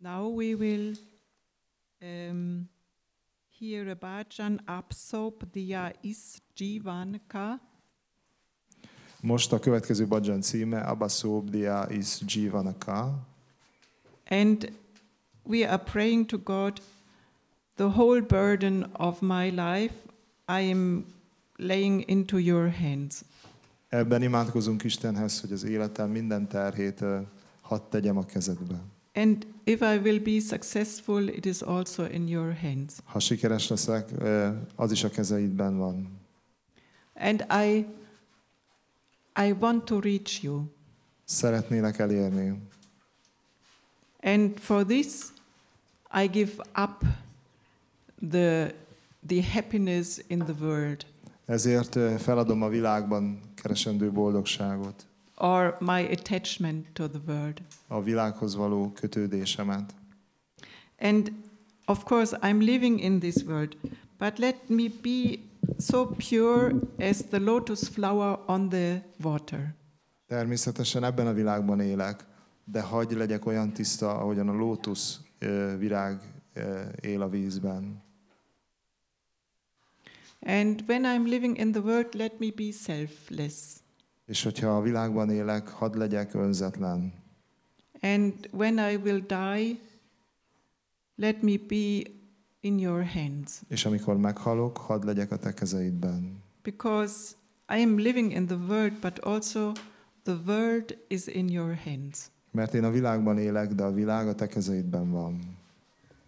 Now we will hear a bhajan Apsop Diya Is Jivanka. Most a következő bhajan címe Abhasobdhya is Jivanaka. And we are praying to God, the whole burden of my life I am laying into your hands. Ebben imádkozunk Istenhez, hogy az életem minden terhét hadd tegyem a kezedbe. And if I will be successful, it is also in your hands. Ha sikeres leszek, az is a kezeidben van. And I want to reach you. Szeretnélek elérni. And for this, I give up the happiness in the world. Ezért feladom a világban keresendő boldogságot. Or my attachment to the world. A világhoz való kötődésemet. And of course, I'm living in this world, but let me be so pure as the lotus flower on the water. Természetesen ebben a világban élek, de hagyj legyek olyan tiszta, ahogyan a lótusz virág él a vízben. And when I'm living in the world, let me be selfless. És hogyha a világban élek, hadd legyek önzetlen. And when I will die, let me be in your hands. És amikor meghalok, hadd legyek a te kezeidben. Because I am living in the world, but also the world is in your hands. Mert én a világban élek, de a világ a te kezeidben van.